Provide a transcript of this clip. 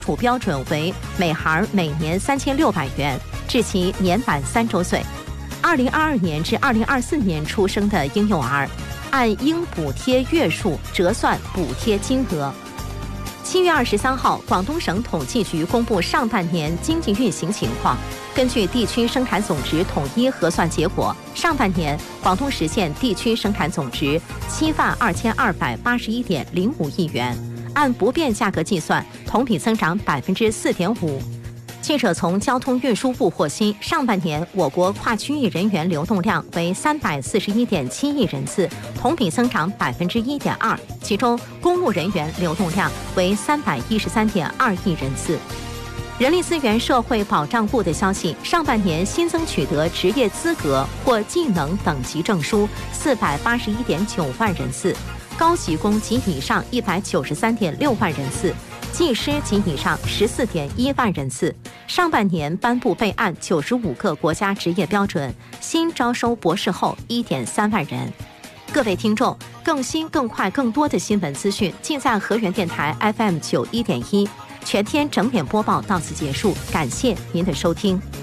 处标准为每孩每年3600元，至其年满3周岁。2022年至2024年出生的婴幼儿，按应补贴月数折算补贴金额。7月23号，广东省统计局公布上半年经济运行情况。根据地区生产总值统一核算结果，上半年广东实现地区生产总值72281.05亿元，按不变价格计算，同比增长4.5%。记者从交通运输部获悉，上半年我国跨区域人员流动量为341.7亿人次，同比增长1.2%，其中公路人员流动量为313.2亿人次。人力资源社会保障部的消息，上半年新增取得职业资格或技能等级证书481.9万人次，高级工及以上193.6万人次，技师及以上14.1万人次。上半年颁布备案95个国家职业标准，新招收博士后1.3万人。各位听众，更新、更快、更多的新闻资讯尽在河源电台 FM91.1，全天整点播报到此结束，感谢您的收听。